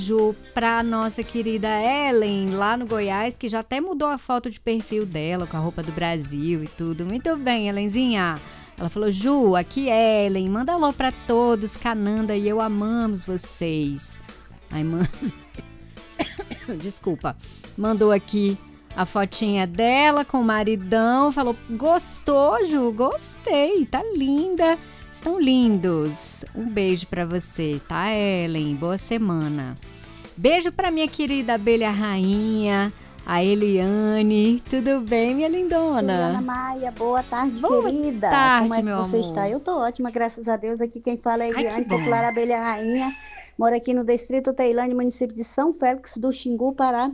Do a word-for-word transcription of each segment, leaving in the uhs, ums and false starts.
beijo pra nossa querida Ellen, lá no Goiás, que já até mudou a foto de perfil dela, com a roupa do Brasil e tudo. Muito bem, Ellenzinha. Ela falou, Ju, aqui é Ellen, manda alô pra todos, Cananda e eu amamos vocês. Ai, mano... Desculpa. Mandou aqui a fotinha dela com o maridão, falou, gostou, Ju? Gostei, tá linda. Estão lindos. Um beijo pra você, tá, Ellen? Boa semana. Beijo pra minha querida abelha rainha, a Eliane. Tudo bem, minha lindona? Juliana Maia, boa tarde, boa querida. Tarde, Como é que meu você amor? está? Eu tô ótima, graças a Deus. Aqui quem fala é Ai, Eliane, que bom. popular abelha rainha. Moro aqui no distrito Teilândia, município de São Félix do Xingu, Pará.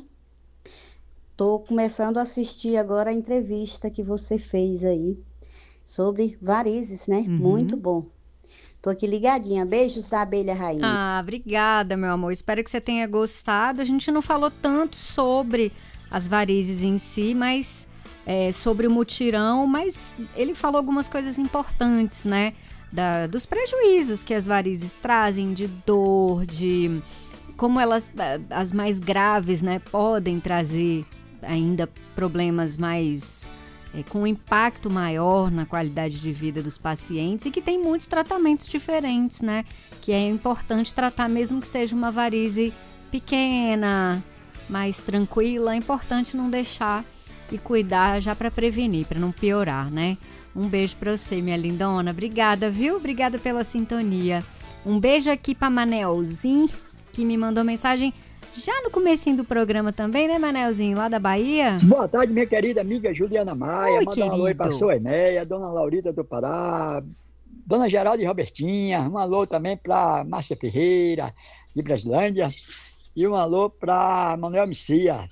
Tô começando a assistir agora a entrevista que você fez aí sobre varizes, né? Uhum. Muito bom. Tô aqui ligadinha. Beijos da abelha rainha. Ah, obrigada, meu amor. Espero que você tenha gostado. A gente não falou tanto sobre as varizes em si, mas é, sobre o mutirão, mas ele falou algumas coisas importantes, né? Da, dos prejuízos que as varizes trazem, de dor, de como elas, as mais graves, né, podem trazer ainda problemas mais... É, com um impacto maior na qualidade de vida dos pacientes e que tem muitos tratamentos diferentes, né? Que é importante tratar mesmo que seja uma varize pequena, mais tranquila. É importante não deixar e cuidar já para prevenir, para não piorar, né? Um beijo para você, minha lindona. Obrigada, viu? Obrigada pela sintonia. Um beijo aqui para Manelzinho, que me mandou mensagem já no comecinho do programa também, né, Manelzinho, lá da Bahia? Boa tarde, minha querida amiga Juliana Maia. Oi, manda um alô aí pra sua Enéia, dona Laurita do Pará, dona Geralda e Robertinha. Um alô também pra Márcia Ferreira, de Brasilândia. E um alô pra Manuel Messias.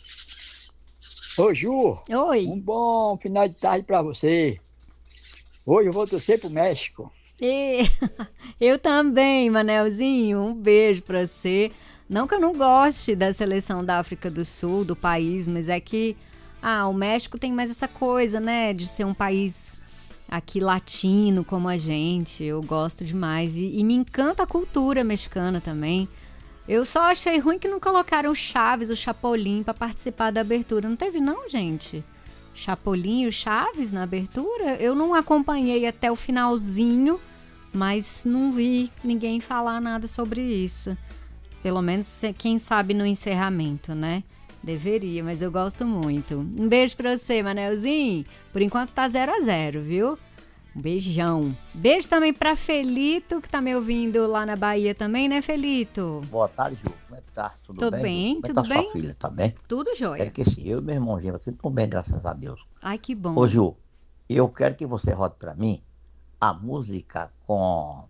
Ô, Ju, Oi. Um bom final de tarde pra você. Hoje eu vou torcer pro México. E... eu também, Manelzinho. Um beijo pra você. Não que eu não goste da seleção da África do Sul, do país, mas é que ah, o México tem mais essa coisa, né, de ser um país aqui latino como a gente. Eu gosto demais e, e me encanta a cultura mexicana também. Eu só achei ruim que não colocaram o Chaves, o Chapolin, para participar da abertura. Não teve não, gente? Chapolin e o Chaves na abertura? Eu não acompanhei até o finalzinho, mas não vi ninguém falar nada sobre isso. Pelo menos, quem sabe no encerramento, né? Deveria, mas eu gosto muito. Um beijo pra você, Manelzinho. Por enquanto tá zero a zero, viu? Um beijão. Beijo também pra Felito, que tá me ouvindo lá na Bahia também, né, Felito? Boa tarde, Ju. Como é que tá? Tudo, Tudo bem? bem, Ju? Como tudo é que tá bem? sua filha? Tá bem? Tudo jóia. É que sim, eu e meu irmão gêmeo aqui estão bem, graças a Deus. Ai, que bom. Ô, Ju, eu quero que você rode pra mim a música com...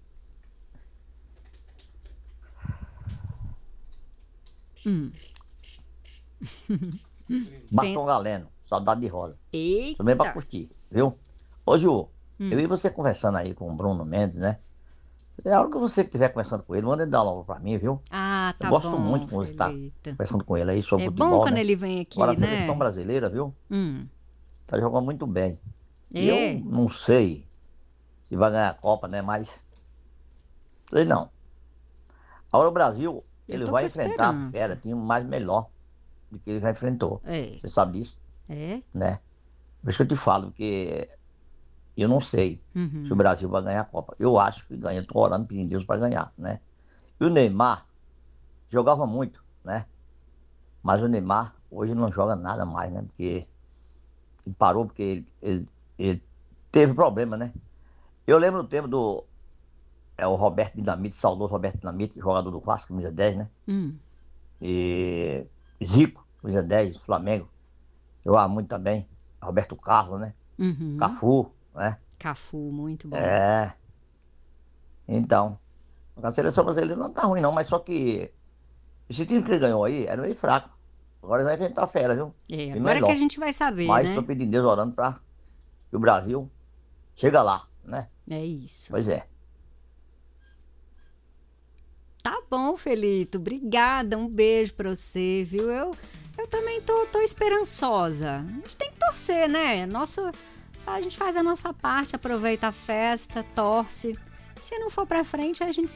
Hum. Baston Galeno, Saudade de Rosa. Eita. Também pra curtir, viu? Ô, Ju, Hum. eu e você conversando aí com o Bruno Mendes, né? Na hora que você estiver conversando com ele, manda ele dar logo pra mim, viu? Ah, tá eu gosto bom, muito quando você tá Felito. conversando com ele aí sobre É futebol, bom quando né? ele vem aqui, Agora a né? seleção brasileira, viu? Hum. Tá jogando muito bem. E É. eu não sei se vai ganhar a Copa, né? Mas sei não. Agora o Brasil, Eu ele tô vai com enfrentar a esperança. fera, time mais melhor do que ele já enfrentou. É. Você sabe disso, É? né? Por isso que eu te falo, porque eu não sei Uhum. se o Brasil vai ganhar a Copa. Eu acho que ganha, tô orando, pedindo Deus para ganhar, né? E o Neymar jogava muito, né? Mas o Neymar hoje não joga nada mais, né? Porque ele parou, porque ele, ele, ele teve problema, né? Eu lembro do tempo do é, o Roberto Dinamite, saudoso Roberto Dinamite, jogador do Vasco, camisa dez, né? Hum. E Zico, camisa dez, Flamengo, jogava muito também. Roberto Carlos, né? Uhum. Cafu, né? Cafu, muito bom. É. Então, a seleção brasileira não tá ruim não, mas só que esse time que ele ganhou aí era meio fraco. Agora ele vai enfrentar a fera, viu? É, E agora melhor. que a gente vai saber, Mas né? tô pedindo Deus, orando pra que o Brasil chega lá, né? É isso. Pois é. Tá bom, Felito. Obrigada. Um beijo pra você, viu? Eu, eu também tô, tô esperançosa. A gente tem que torcer, né? Nosso, a gente faz a nossa parte, aproveita a festa, torce. Se não for pra frente, a gente